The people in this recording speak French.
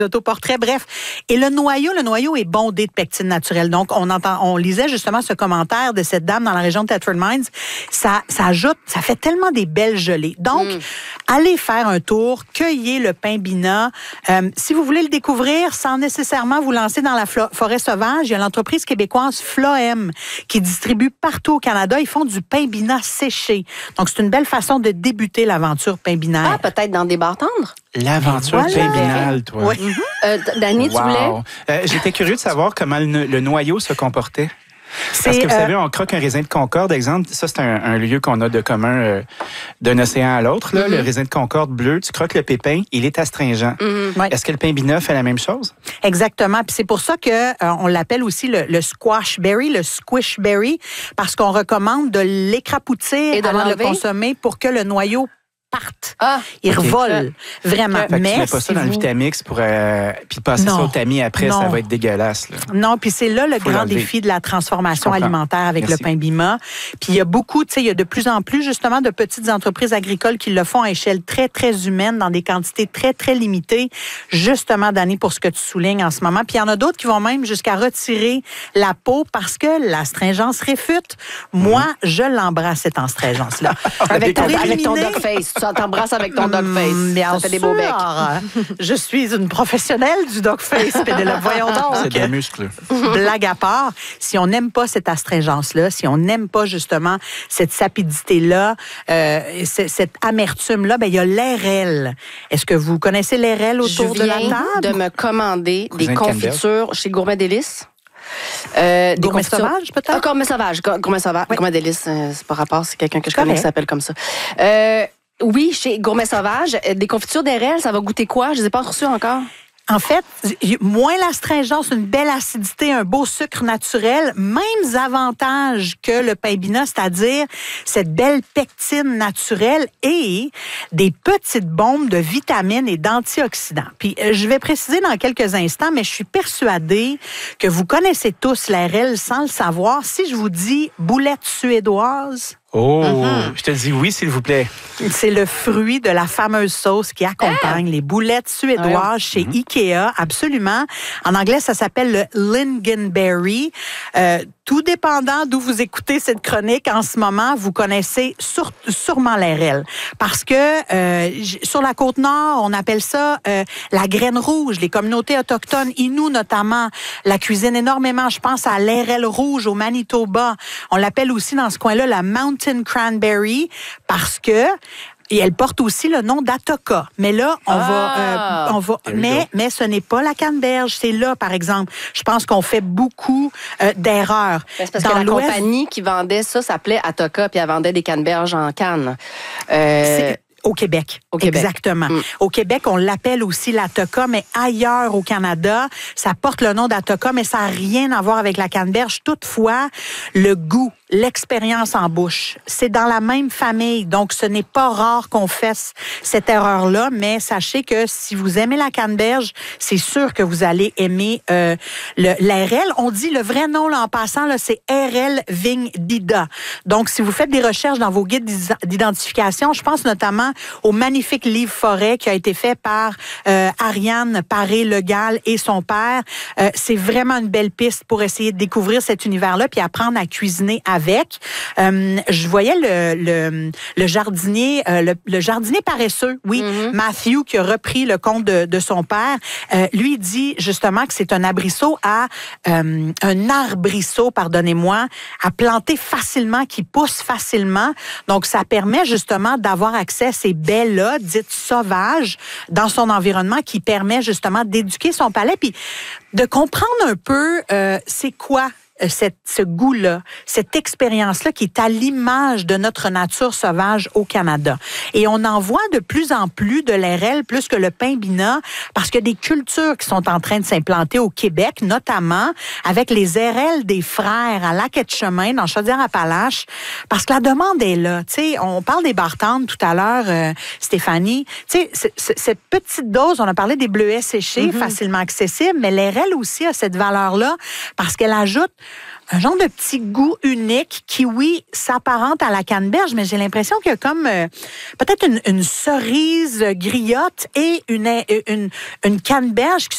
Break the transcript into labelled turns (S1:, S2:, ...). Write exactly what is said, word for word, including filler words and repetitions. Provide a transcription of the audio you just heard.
S1: autoportrait, bref. Et le noyau, le noyau est bondé de pectine naturelle. Donc, on entend, on lisait justement ce commentaire de cette dame dans la région de Thetford Mines. Ça, ça ajoute, ça fait tellement des belles gelées. Donc, mm. allez faire un tour, cueillez le Paimbina. Euh, si vous voulez le découvrir sans nécessairement vous lancer dans la flo- forêt sauvage, il y a l'entreprise québécoise Floem qui distribue partout au Canada. Ils font du Paimbina séché. Donc, c'est une belle façon de débuter l'aventure Paimbinaire.
S2: Ah, peut-être dans des bars tendres?
S3: L'aventure voilà. Paimbinale, toi.
S1: Oui.
S2: Mm-hmm. Euh, Dani,
S3: wow.
S2: tu voulais?
S3: Euh, j'étais curieux de savoir comment le, le noyau se comportait. Parce que vous euh... savez, on croque un raisin de Concorde, exemple, ça c'est un, un lieu qu'on a de commun euh, d'un océan à l'autre. Là, mm-hmm. Le raisin de Concorde bleu, tu croques le pépin, il est astringent. Mm-hmm. Ouais. Est-ce que le Paimbina fait la même chose?
S1: Exactement. Puis c'est pour ça que euh, on l'appelle aussi le, le squash berry, le squish berry, parce qu'on recommande de l'écrapoutir
S2: et de
S1: avant de le
S2: l'enlever?
S1: consommer pour que le noyau parte.
S2: Ah,
S1: il
S2: okay.
S1: revole. Vraiment.
S3: Fait que
S1: mais
S3: tu mets pas ça
S1: si
S3: dans
S1: vous...
S3: le Vitamix pour euh, puis passer non. ça au tamis après, non. ça va être dégueulasse. Là.
S1: Non, puis c'est là le
S3: Faut
S1: grand
S3: l'enlever.
S1: défi de la transformation alimentaire avec
S3: Merci.
S1: le Paimbina. Puis il y a beaucoup, tu sais, il y a de plus en plus justement de petites entreprises agricoles qui le font à échelle très, très humaine, dans des quantités très, très limitées, justement, Dani, pour ce que tu soulignes en ce moment. Puis il y en a d'autres qui vont même jusqu'à retirer la peau parce que l'astringence réfute. Moi, mm-hmm. je l'embrasse, cette astringence-là.
S2: avec, ton, avec ton dog face. Tu t'embrasses avec ton dog face.
S1: Mmh, bien
S2: ça fait
S1: sûr.
S2: des beaux becs.
S1: Je suis une professionnelle du dog face, Pénélope. Voyons donc.
S3: C'est des muscles.
S1: Blague à part, si on n'aime pas cette astringence-là, si on n'aime pas justement cette sapidité-là, euh, cette amertume-là, ben il y a l'R L. Est-ce que vous connaissez l'R L autour
S2: Je
S1: de la table?
S2: Je viens de me commander
S3: Cousin
S2: des
S3: de
S2: confitures chez Gourmet Délices. Euh, des
S1: Gourmet
S2: confitures...
S1: sauvage, peut-être?
S2: Ah, Gourmet sauvage. Gourmet sauvage. Oui. Gourmet Délices, euh, c'est pas rapport, c'est quelqu'un que je connais qui s'appelle comme ça. Euh, oui, chez Gourmet sauvage, des confitures d'R L, ça va goûter quoi? Je les ai pas reçues encore.
S1: En fait, moins l'astringence, une belle acidité, un beau sucre naturel, mêmes avantages que le Paimbina, c'est-à-dire cette belle pectine naturelle et des petites bombes de vitamines et d'antioxydants. Puis, je vais préciser dans quelques instants, mais je suis persuadée que vous connaissez tous l'R L sans le savoir. Si je vous dis boulette suédoise...
S3: Oh, mm-hmm. je te dis oui, s'il vous plaît.
S1: C'est le fruit de la fameuse sauce qui accompagne ah! les boulettes suédoises ouais. chez mm-hmm. Ikea, absolument. En anglais, ça s'appelle le lingonberry. Euh, tout dépendant d'où vous écoutez cette chronique en ce moment, vous connaissez sur, sûrement l'R L. Parce que euh, sur la Côte-Nord, on appelle ça euh, la graine rouge. Les communautés autochtones, Innu notamment, la cuisinent énormément. Je pense à l'R L rouge au Manitoba. On l'appelle aussi dans ce coin-là la Mountain Cranberry parce que et elle porte aussi le nom d'Atoka. Mais là, on
S2: ah,
S1: va, euh, on va, mais, mais ce n'est pas la canneberge. C'est là, par exemple. Je pense qu'on fait beaucoup euh, d'erreurs.
S2: C'est parce Dans que la l'Ouest... compagnie qui vendait ça s'appelait Atoka, puis elle vendait des canneberges en canne. Euh...
S1: Au Québec. Au Québec. Exactement. Mm. Au Québec, on l'appelle aussi l'Atoka, mais ailleurs au Canada, ça porte le nom d'Atoka, mais ça n'a rien à voir avec la canneberge. Toutefois, le goût, l'expérience en bouche, c'est dans la même famille. Donc, ce n'est pas rare qu'on fasse cette erreur-là, mais sachez que si vous aimez la canneberge, c'est sûr que vous allez aimer euh, le, l'R L. On dit le vrai nom, là, en passant, là, c'est R L Vigne Dida. Donc, si vous faites des recherches dans vos guides d'identification, je pense notamment au magnifique livre Forêt qui a été fait par euh, Ariane Paré-Legal et son père. Euh, c'est vraiment une belle piste pour essayer de découvrir cet univers-là puis apprendre à cuisiner avec. Euh, je voyais le, le, le jardinier, euh, le, le jardinier paresseux, oui, mm-hmm. Matthew, qui a repris le compte de, de son père. Euh, lui dit justement que c'est un arbrisseau à euh, un arbrisseau, pardonnez-moi, à planter facilement, qui pousse facilement. Donc, ça permet justement d'avoir accès à ces baies-là, dites sauvages, dans son environnement, qui permet justement d'éduquer son palais, puis de comprendre un peu euh, c'est quoi Cette, ce goût-là, cette expérience-là qui est à l'image de notre nature sauvage au Canada. Et on en voit de plus en plus de l'R L, plus que le Paimbina, parce qu'il y a des cultures qui sont en train de s'implanter au Québec, notamment avec les R L des frères à Lac-Etchemin, dans Chaudière-Appalaches, parce que la demande est là. Tu sais, on parle des bartendes tout à l'heure, euh, Stéphanie. Tu sais, cette petite dose, on a parlé des bleuets séchés, mm-hmm. facilement accessibles, mais l'R L aussi a cette valeur-là parce qu'elle ajoute un genre de petit goût unique qui, oui, s'apparente à la canneberge, mais j'ai l'impression qu'il y a comme euh, peut-être une, une cerise griotte et une, une, une canneberge qui